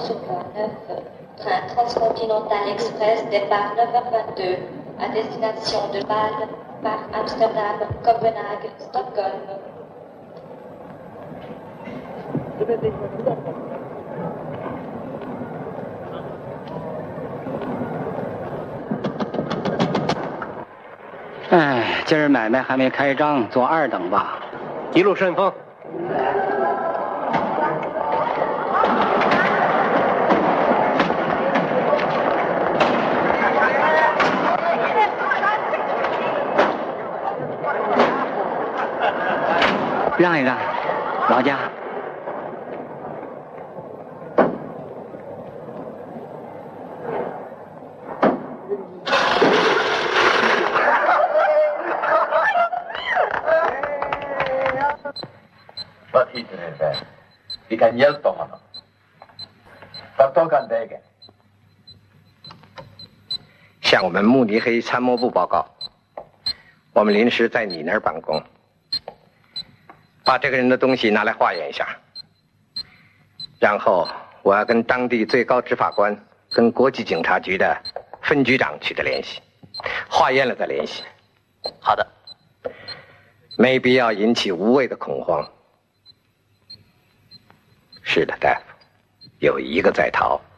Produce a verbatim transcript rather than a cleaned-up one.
sur voie neuf, train transcontinental express départ neuf heures vingt-deux à destination de Bâle par Amsterdam, Copenhague, Stockholm. 哎，今儿买卖还没开张，坐二等吧。 一路顺风。 让一让，劳驾。 Wat iedereen bij. Ik kan hjälpa honom. Vart tog han vägen? 向我们慕尼黑参谋部报告，我们临时在你那儿办公，把这个人的东西拿来化验一下，然后我要跟当地最高执法官、跟国际警察局的分局长取得联系，化验了再联系。 好的， 没必要引起无谓的恐慌。是的，大夫，有一个在逃。